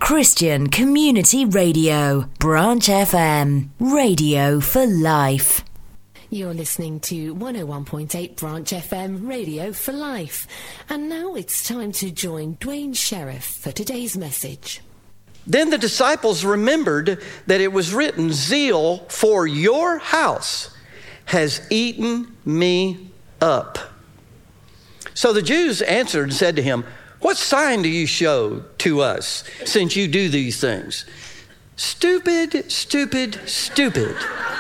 Christian Community Radio, Branch FM, radio for life. You're listening to 101.8 Branch FM, Radio for Life. And now it's time to join Dwayne Sheriff for today's message. Then the disciples remembered that it was written, "Zeal for your house has eaten me up." So the Jews answered and said to him, "What sign do you show to us since you do these things?" Stupid, stupid, stupid.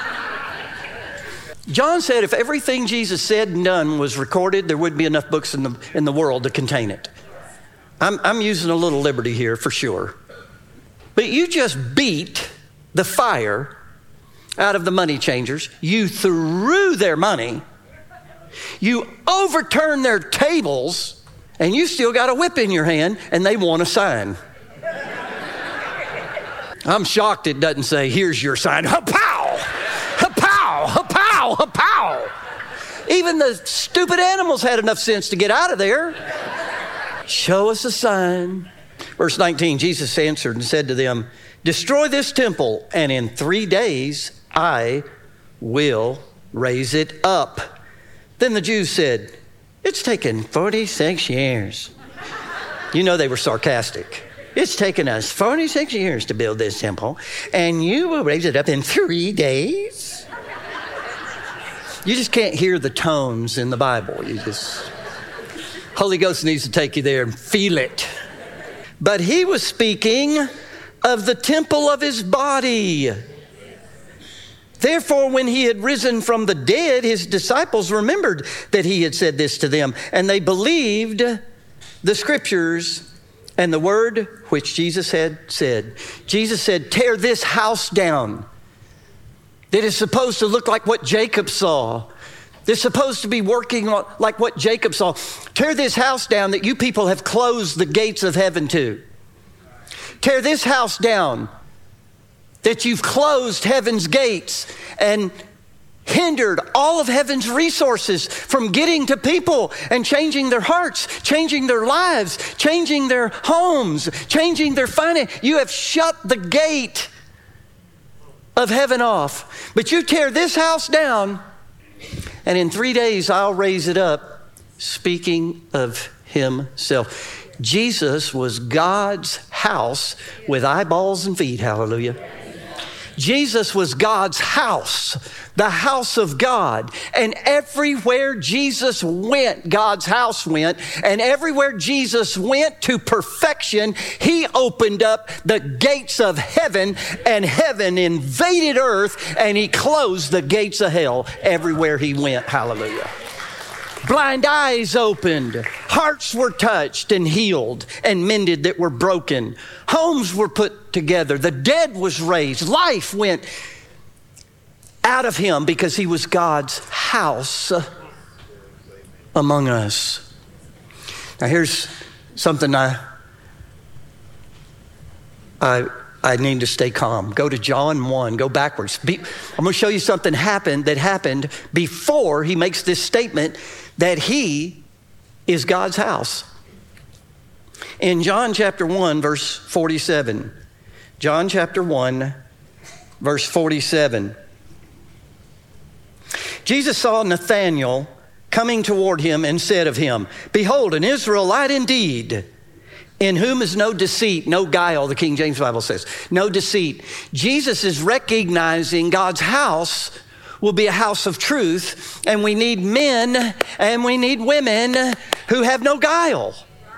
John said if everything Jesus said and done was recorded, there wouldn't be enough books in the world to contain it. I'm using a little liberty here for sure. But you just beat the fire out of the money changers. You threw their money. You overturned their tables, and you still got a whip in your hand, and they want a sign. I'm shocked it doesn't say, "Here's your sign." Ha-pow! Ha-pow! Ha-pow! Ha-pow! Even the stupid animals had enough sense to get out of there. Show us a sign. Verse 19, Jesus answered and said to them, "Destroy this temple, and in 3 days I will raise it up." Then the Jews said, "It's taken 46 years. You know they were sarcastic. "It's taken us 46 years to build this temple, and you will raise it up in 3 days? You just can't hear the tones in the Bible. Holy Ghost needs to take you there and feel it. But he was speaking of the temple of his body. Therefore, when he had risen from the dead, his disciples remembered that he had said this to them, and they believed the scriptures and the word which Jesus had said. Jesus said, "Tear this house down." That is supposed to look like what Jacob saw. They're supposed to be working like what Jacob saw. Tear this house down that you people have closed the gates of heaven to. Tear this house down that you've closed heaven's gates and hindered all of heaven's resources from getting to people and changing their hearts, changing their lives, changing their homes, changing their finance. You have shut the gate of heaven off. But you tear this house down, and in 3 days I'll raise it up, speaking of himself. Jesus was God's house with eyeballs and feet, hallelujah. Jesus was God's house, the house of God. And everywhere Jesus went, God's house went. And everywhere Jesus went to perfection, he opened up the gates of heaven, and heaven invaded earth, and he closed the gates of hell everywhere he went. Hallelujah. Blind eyes opened, hearts were touched and healed and mended that were broken. Homes were put together, the dead was raised, life went out of him because he was God's house among us. Now here's something I need to stay calm. Go to John 1, go backwards. I'm going to show you something that happened before he makes this statement that he is God's house. In John chapter 1, verse 47. John chapter 1, verse 47. Jesus saw Nathanael coming toward him and said of him, "Behold, an Israelite indeed, in whom is no deceit," no guile, the King James Bible says, no deceit. Jesus is recognizing God's house will be a house of truth, and we need men and we need women who have no guile.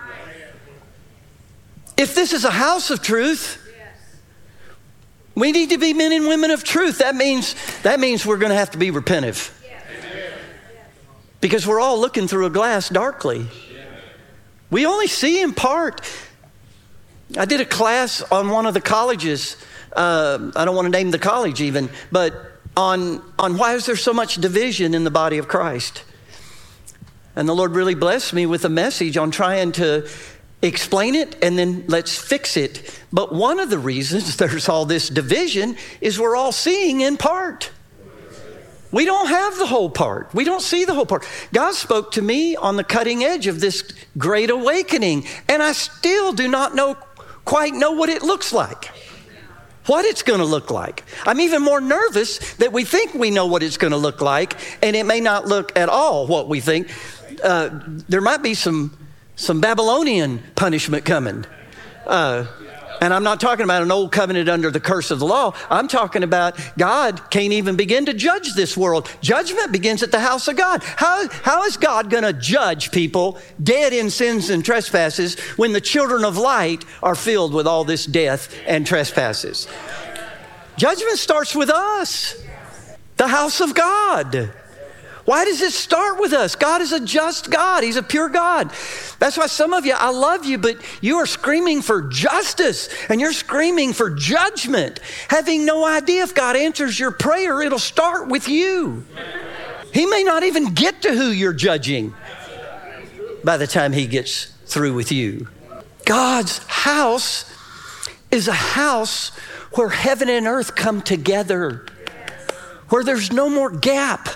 If this is a house of truth, we need to be men and women of truth. That means we're going to have to be repentive. Because we're all looking through a glass darkly. We only see in part. I did a class on one of the colleges. I don't want to name the college even, but on why is there so much division in the body of Christ. And the Lord really blessed me with a message on trying to explain it and then let's fix it. But one of the reasons there's all this division is we're all seeing in part. We don't have the whole part. We don't see the whole part. God spoke to me on the cutting edge of this great awakening, and I still do not know quite know what it looks like, what it's going to look like. I'm even more nervous that we think we know what it's going to look like, and it may not look at all what we think. There might be some Babylonian punishment coming. And I'm not talking about an old covenant under the curse of the law. I'm talking about God can't even begin to judge this world. Judgment begins at the house of God. How is God going to judge people dead in sins and trespasses when the children of light are filled with all this death and trespasses? Judgment starts with us, the house of God. Why does it start with us? God is a just God. He's a pure God. That's why some of you, I love you, but you are screaming for justice and you're screaming for judgment, having no idea if God answers your prayer, it'll start with you. He may not even get to who you're judging by the time he gets through with you. God's house is a house where heaven and earth come together, where there's no more gap.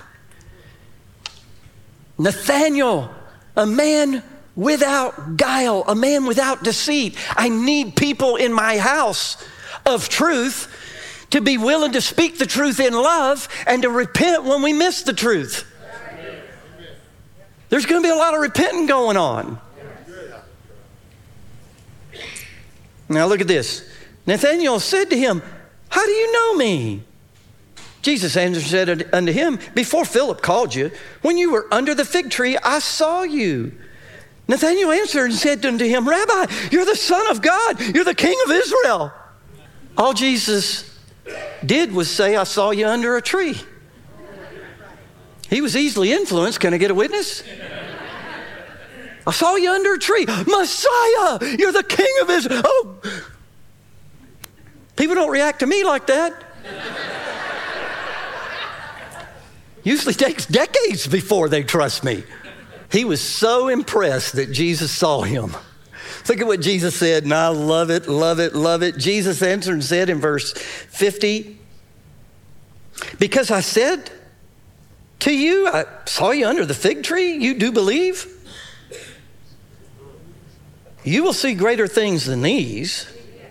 Nathaniel, a man without guile, a man without deceit. I need people in my house of truth to be willing to speak the truth in love and to repent when we miss the truth. There's going to be a lot of repenting going on. Now look at this. Nathanael said to him, "How do you know me?" Jesus answered and said unto him, "Before Philip called you, when you were under the fig tree, I saw you." Nathanael answered and said unto him, "Rabbi, you're the Son of God. You're the King of Israel." All Jesus did was say, "I saw you under a tree." He was easily influenced. Can I get a witness? "I saw you under a tree. Messiah, you're the King of Israel." Oh, people don't react to me like that. Usually takes decades before they trust me. He was so impressed that Jesus saw him. Look at what Jesus said, and I love it, love it, love it. Jesus answered and said in verse 50, "Because I said to you, I saw you under the fig tree, you do believe? You will see greater things than these."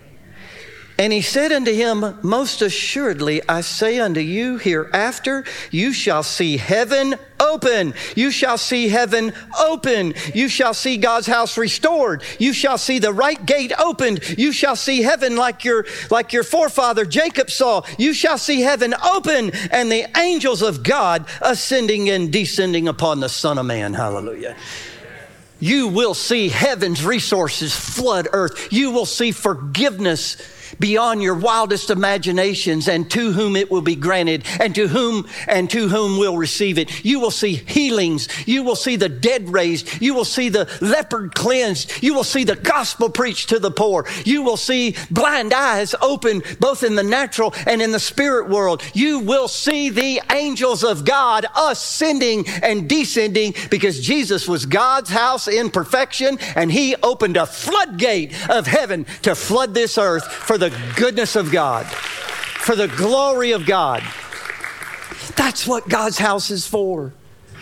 And he said unto him, "Most assuredly, I say unto you, hereafter you shall see heaven open. You shall see heaven open. You shall see God's house restored. You shall see the right gate opened. You shall see heaven like your forefather Jacob saw. You shall see heaven open and the angels of God ascending and descending upon the Son of Man." Hallelujah. You will see heaven's resources flood earth. You will see forgiveness beyond your wildest imaginations, and to whom it will be granted, and to whom will receive it. You will see healings. You will see the dead raised. You will see the leopard cleansed. You will see the gospel preached to the poor. You will see blind eyes open both in the natural and in the spirit world. You will see the angels of God ascending and descending, because Jesus was God's house in perfection, and he opened a floodgate of heaven to flood this earth for the goodness of God, for the glory of God. That's what God's house is for.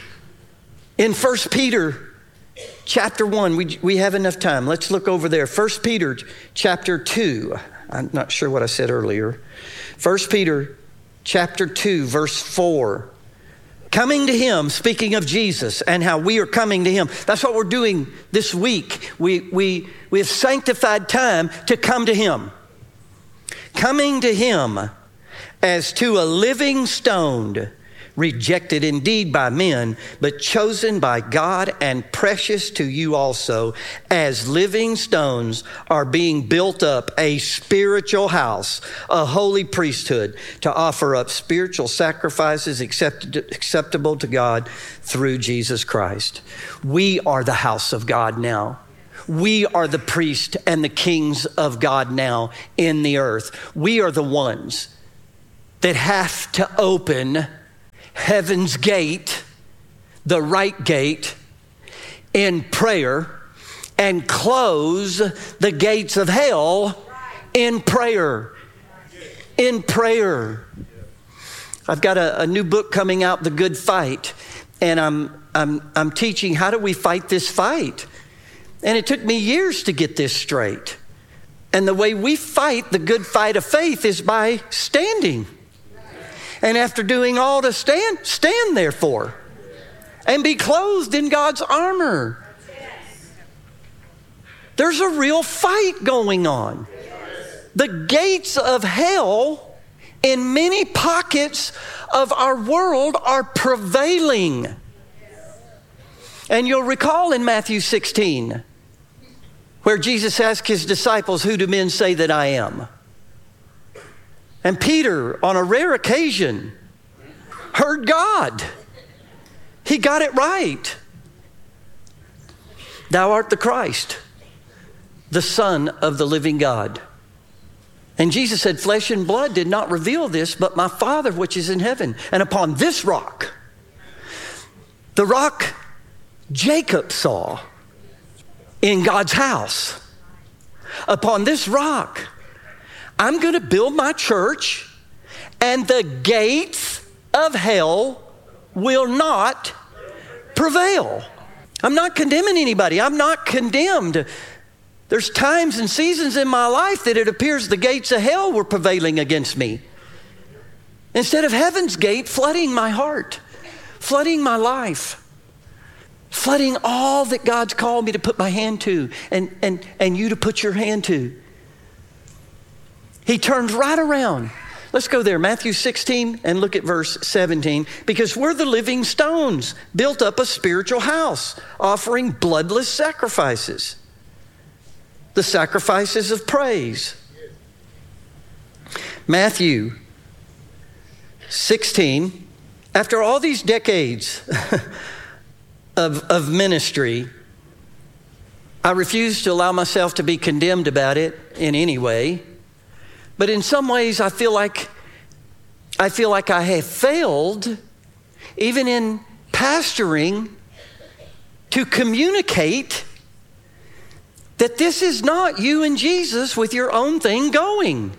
In 1 Peter chapter 1, we have enough time. Let's look over there. 1 Peter chapter 2. I'm not sure what I said earlier. 1 Peter chapter 2, verse 4. Coming to him, speaking of Jesus and how we are coming to him. That's what we're doing this week. We have sanctified time to come to him. Coming to him as to a living stone, rejected indeed by men, but chosen by God and precious to you also, as living stones are being built up a spiritual house, a holy priesthood, to offer up spiritual sacrifices acceptable to God through Jesus Christ. We are the house of God now. We are the priest and the kings of God now in the earth. We are the ones that have to open heaven's gate, the right gate, in prayer, and close the gates of hell in prayer. In prayer. I've got a new book coming out, The Good Fight, and I'm teaching how do we fight this fight. And it took me years to get this straight. And the way we fight the good fight of faith is by standing. And after doing all to stand, stand therefore. And be clothed in God's armor. There's a real fight going on. The gates of hell in many pockets of our world are prevailing. And you'll recall in Matthew 16, where Jesus asked his disciples, "Who do men say that I am?" And Peter, on a rare occasion, heard God. He got it right. "Thou art the Christ, the Son of the living God." And Jesus said, "Flesh and blood did not reveal this, but my Father which is in heaven. And upon this rock," the rock Jacob saw in God's house, "upon this rock, I'm going to build my church, and the gates of hell will not prevail." I'm not condemning anybody. I'm not condemned. There's times and seasons in my life that it appears the gates of hell were prevailing against me, instead of heaven's gate flooding my heart, flooding my life, flooding all that God's called me to put my hand to, and you to put your hand to. He turns right around. Let's go there, Matthew 16, and look at verse 17. "Because we're the living stones, built up a spiritual house, offering bloodless sacrifices, the sacrifices of praise." Matthew 16, after all these decades of ministry, I refuse to allow myself to be condemned about it in any way. But in some ways, I feel like I have failed, even in pastoring, to communicate that this is not you and Jesus with your own thing going.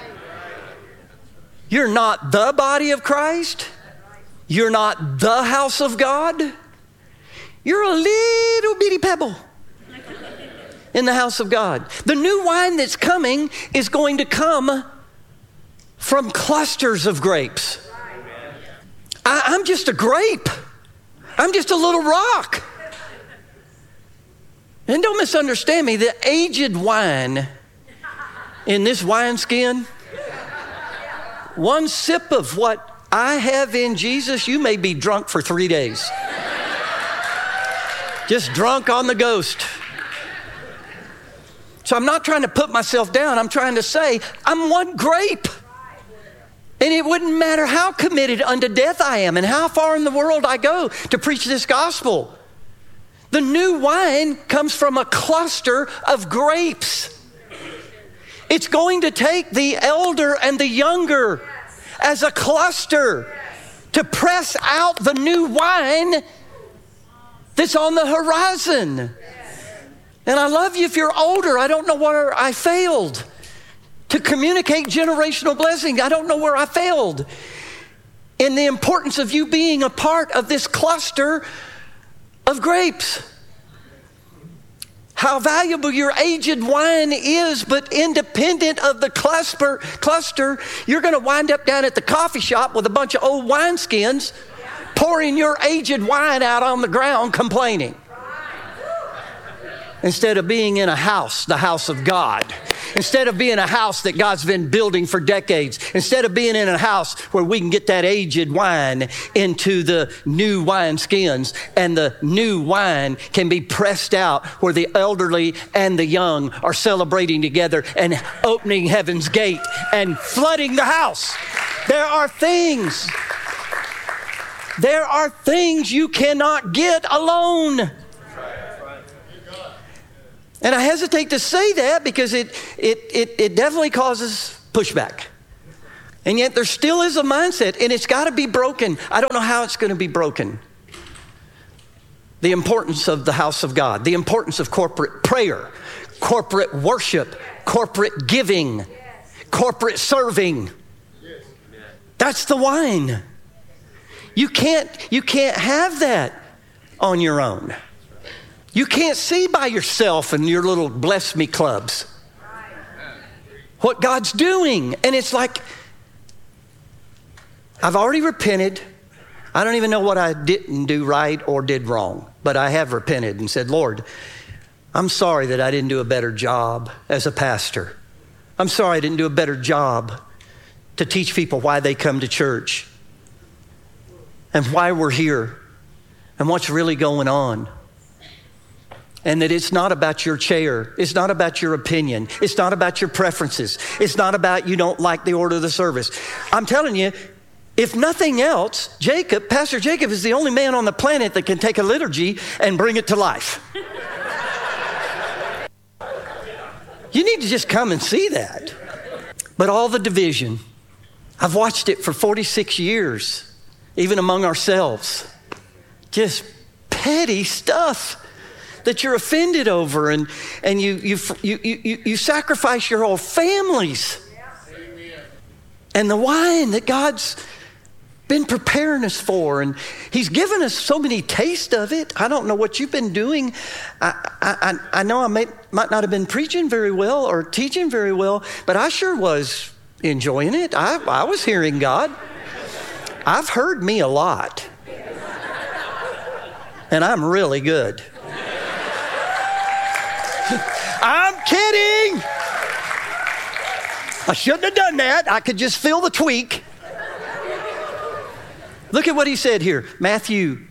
You're not the body of Christ. You're not the house of God. You're a little bitty pebble in the house of God. The new wine that's coming is going to come from clusters of grapes. I'm just a grape. I'm just a little rock. And don't misunderstand me, the aged wine in this wineskin, one sip of what I have in Jesus, you may be drunk for 3 days. Just drunk on the ghost. So I'm not trying to put myself down. I'm trying to say I'm one grape. And it wouldn't matter how committed unto death I am and how far in the world I go to preach this gospel. The new wine comes from a cluster of grapes. It's going to take the elder and the younger as a cluster to press out the new wine that's on the horizon. And I love you if you're older. I don't know where I failed to communicate generational blessing. I don't know where I failed in the importance of you being a part of this cluster of grapes. How valuable your aged wine is, but independent of the cluster, you're going to wind up down at the coffee shop with a bunch of old wineskins, pouring your aged wine out on the ground, complaining. Instead of being in a house, the house of God. Instead of being a house that God's been building for decades. Instead of being in a house where we can get that aged wine into the new wine skins, and the new wine can be pressed out where the elderly and the young are celebrating together and opening heaven's gate and flooding the house. There are things you cannot get alone. And I hesitate to say that because it definitely causes pushback. And yet there still is a mindset, and it's got to be broken. I don't know how it's going to be broken. The importance of the house of God, the importance of corporate prayer, corporate worship, corporate giving, corporate serving. That's the wine. You can't have that on your own. You can't see by yourself in your little bless me clubs. what God's doing. And it's like, I've already repented. I don't even know what I didn't do right or did wrong, but I have repented and said, Lord, I'm sorry that I didn't do a better job as a pastor. I'm sorry I didn't do a better job to teach people why they come to church and why we're here and what's really going on. And that it's not about your chair. It's not about your opinion. It's not about your preferences. It's not about you don't like the order of the service. I'm telling you, if nothing else, Pastor Jacob is the only man on the planet that can take a liturgy and bring it to life. You need to just come and see that. But all the division, I've watched it for 46 years, even among ourselves. Just petty stuff that you're offended over, and you sacrifice your whole families. And the wine that God's been preparing us for, and He's given us so many tastes of it. I don't know what you've been doing. I know I might not have been preaching very well or teaching very well, but I sure was enjoying it. I was hearing God. I've heard me a lot, and I'm really good. I'm kidding. I shouldn't have done that. I could just feel the tweak. Look at what he said here. Matthew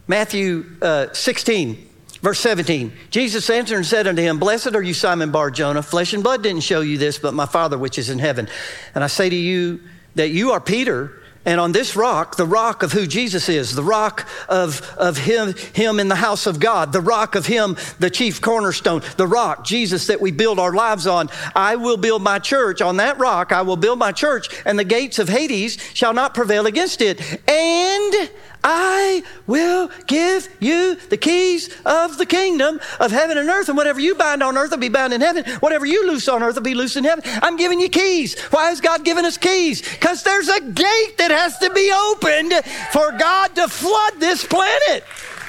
16, verse 17. Jesus answered and said unto him, Blessed are you, Simon Bar-Jonah. Flesh and blood didn't show you this, but my Father which is in heaven. And I say to you that you are Peter, and on this rock, the rock of who Jesus is, the rock of him in the house of God, the rock of him, the chief cornerstone, the rock, Jesus, that we build our lives on. I will build my church. On that rock, I will build my church, and the gates of Hades shall not prevail against it. And I will give you the keys of the kingdom of heaven and earth. And whatever you bind on earth will be bound in heaven. Whatever you loose on earth will be loose in heaven. I'm giving you keys. Why has God given us keys? Because there's a gate that has to be opened for God to flood this planet.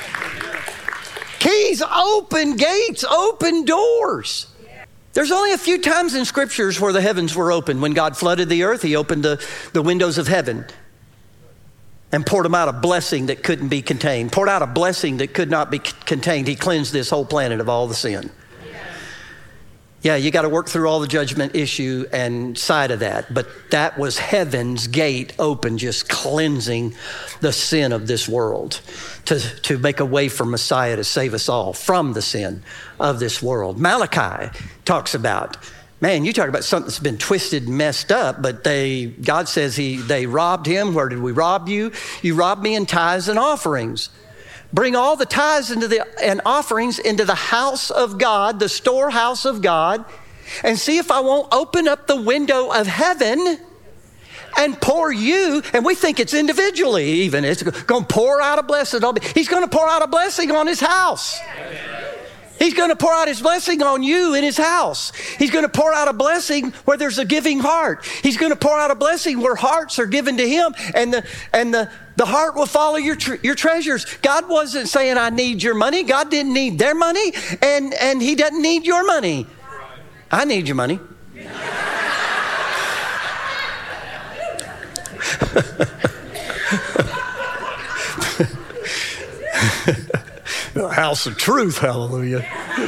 Keys open gates, open doors. There's only a few times in scriptures where the heavens were open. When God flooded the earth, He opened the windows of heaven and poured them out a blessing that couldn't be contained. Poured out a blessing that could not be contained. He cleansed this whole planet of all the sin. Yeah, you got to work through all the judgment issue and side of that. But that was heaven's gate open, just cleansing the sin of this world to make a way for Messiah to save us all from the sin of this world. Malachi talks about, man, you talk about something that's been twisted and messed up, but God says they robbed him. Where did we rob you? You robbed me in tithes and offerings. Bring all the tithes and offerings into the house of God, the storehouse of God, and see if I won't open up the window of heaven and pour you, and we think it's individually even. It's going to pour out a blessing. He's going to pour out a blessing on his house. He's going to pour out his blessing on you in his house. He's going to pour out a blessing where there's a giving heart. He's going to pour out a blessing where hearts are given to him, and the heart will follow your treasures. God wasn't saying, I need your money. God didn't need their money, and he doesn't need your money. I need your money. The house of truth, hallelujah.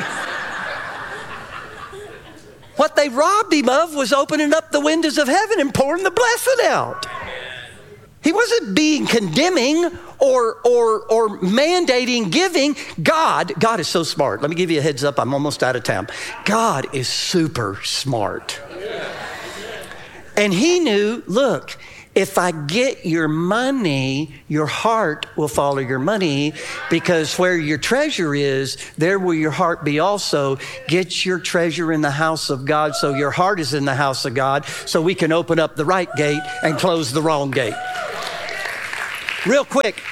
What they robbed him of was opening up the windows of heaven and pouring the blessing out. He wasn't being condemning or mandating giving. God is so smart. Let me give you a heads up. I'm almost out of time. God is super smart. And he knew, look, if I get your money, your heart will follow your money, because where your treasure is, there will your heart be also. Get your treasure in the house of God so your heart is in the house of God, so we can open up the right gate and close the wrong gate. Real quick.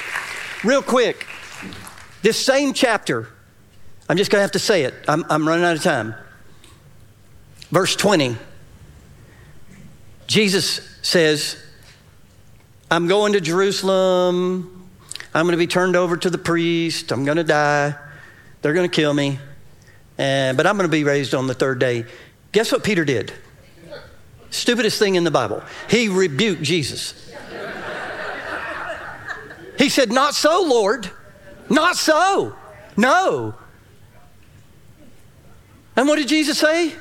This same chapter, I'm just going to have to say it. I'm running out of time. Verse 20. Jesus says, I'm going to Jerusalem. I'm going to be turned over to the priest. I'm going to die. They're going to kill me. But I'm going to be raised on the third day. Guess what Peter did? Stupidest thing in the Bible. He rebuked Jesus. He said, not so, Lord. Not so. No. And what did Jesus say?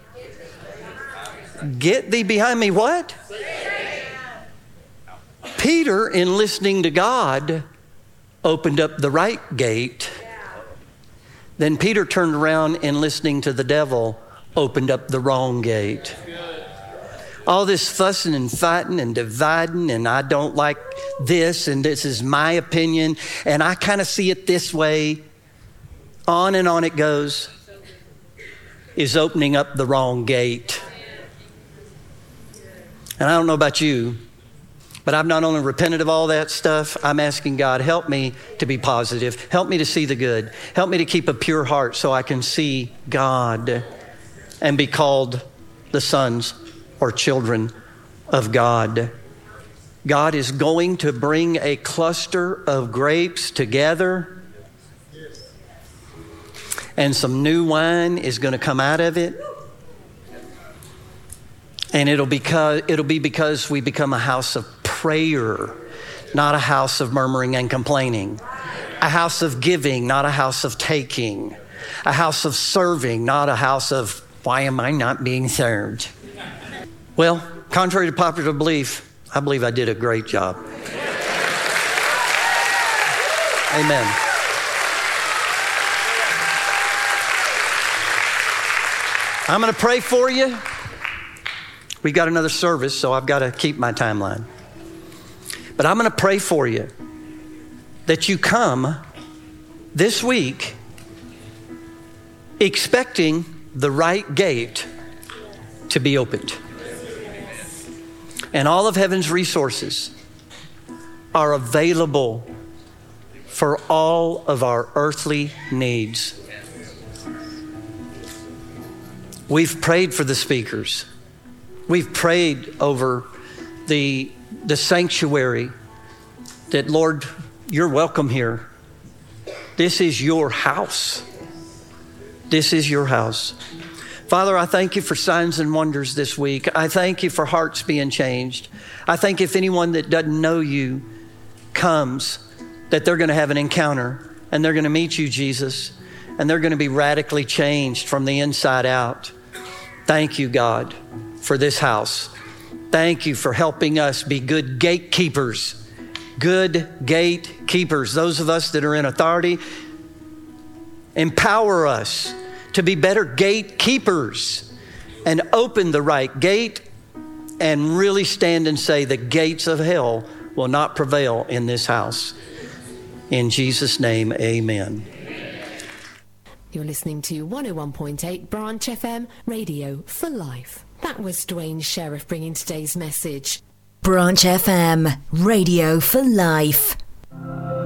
Get thee behind me, what? Peter, in listening to God, opened up the right gate. Then Peter turned around and listening to the devil, opened up the wrong gate. All this fussing and fighting and dividing, and I don't like this, and this is my opinion, and I kind of see it this way, on and on it goes, is opening up the wrong gate. And I don't know about you, but I've not only repented of all that stuff, I'm asking God, help me to be positive. Help me to see the good. Help me to keep a pure heart so I can see God and be called the sons or children of God. God is going to bring a cluster of grapes together, and some new wine is going to come out of it. And it'll be because we become a house of prayer, not a house of murmuring and complaining. A house of giving, not a house of taking. A house of serving, not a house of, why am I not being served? Well, contrary to popular belief, I believe I did a great job. Amen. I'm going to pray for you. We've got another service, so I've got to keep my timeline. But I'm going to pray for you that you come this week expecting the right gate to be opened. And all of heaven's resources are available for all of our earthly needs. We've prayed for the speakers. We've prayed over the sanctuary that, Lord, you're welcome here. This is your house. This is your house. Father, I thank you for signs and wonders this week. I thank you for hearts being changed. I think if anyone that doesn't know you comes, that they're going to have an encounter and they're going to meet you, Jesus, and they're going to be radically changed from the inside out. Thank you, God, for this house. Thank you for helping us be good gatekeepers. Good gatekeepers. Those of us that are in authority, empower us to be better gatekeepers and open the right gate and really stand and say the gates of hell will not prevail in this house. In Jesus' name, amen. You're listening to 101.8 Branch FM, Radio for Life. That was Dwayne Sheriff bringing today's message. Branch FM, Radio for Life.